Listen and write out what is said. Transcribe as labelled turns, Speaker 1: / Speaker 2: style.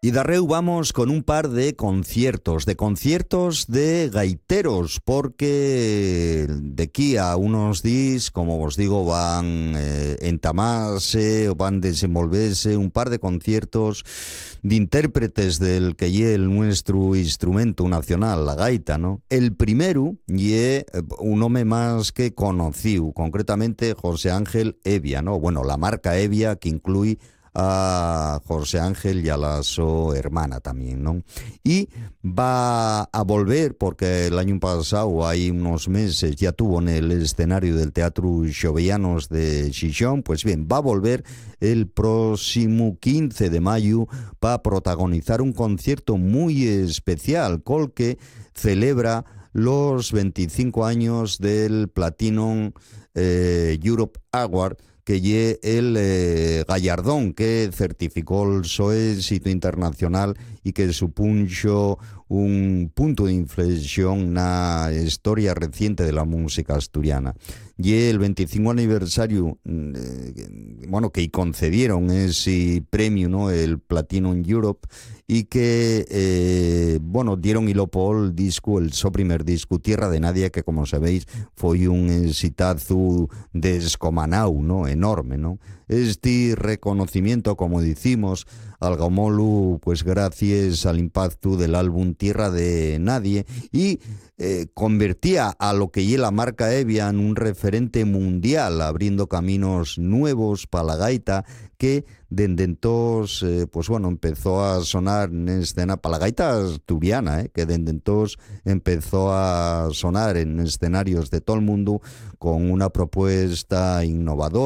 Speaker 1: Y darreu vamos con un par de conciertos de gaiteros, porque de aquí a unos días, como os digo, van entamarse o van desenvolverse un par de conciertos de intérpretes del que lle el nuestro instrumento nacional, la gaita, ¿no? El primero lle un home más que conocido, concretamente José Ángel Evia, ¿no? Bueno, la marca Evia, que incluye a José Ángel y a la su hermana también, ¿no? Y va a volver, porque el año pasado, hay unos meses, ya tuvo en el escenario del Teatro Xovellanos de Xixón. Pues bien, va a volver el próximo 15 de mayo para protagonizar un concierto muy especial, col que celebra los 25 años del Platinum Europe Award, que lle el gallardón que certificó el su éxito internacional y que supuso un punto de inflexión en la historia reciente de la música asturiana. Y el 25 aniversario, bueno, que concedieron ese premio, ¿no? El Platinum Europe, y que, bueno, dieron hilo por el disco, el su primer disco, Tierra de Nadie, que, como sabéis, fue un exitazo descomanau, ¿no? Enorme, ¿no? Este reconocimiento, como decimos, al Gamolu, pues gracias al impacto del álbum Tierra de Nadie, y convertía a lo que lle la marca Evia en un referente mundial, abriendo caminos nuevos para la gaita, que desde entonces, pues bueno, empezó a sonar en escena para la gaita asturiana, que desde entonces empezó a sonar en escenarios de todo el mundo con una propuesta innovadora,